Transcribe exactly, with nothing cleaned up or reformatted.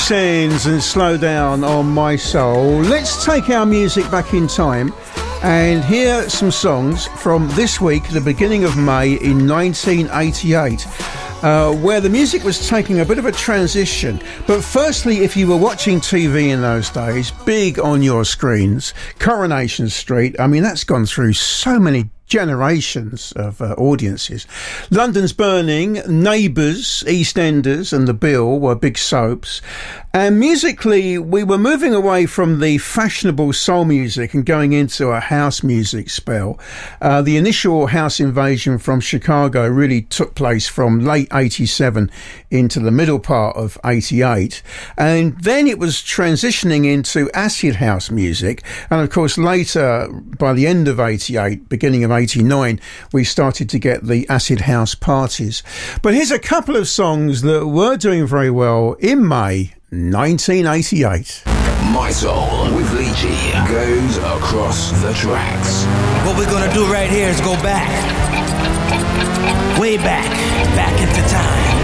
Loose Ends and Slow Down on My Soul. Let's take our music back in time and hear some songs from this week, the beginning of May in nineteen eighty-eight. Uh, where the music was taking a bit of a transition. But firstly, if you were watching T V in those days, big on your screens, Coronation Street, I mean, that's gone through so many generations of uh, audiences. London's Burning, Neighbours, EastEnders and The Bill were big soaps. And musically, we were moving away from the fashionable soul music and going into a house music spell. Uh, the initial house invasion from Chicago really took place from late eighty-seven into the middle part of eighty-eight. And then it was transitioning into acid house music. And of course, later, by the end of eighty-eight, beginning of eighty-nine, we started to get the acid house parties. But here's a couple of songs that were doing very well in May nineteen eighty-eight. My Soul with Leachy goes across the tracks. What we're gonna do right here is go back, way back, back into time.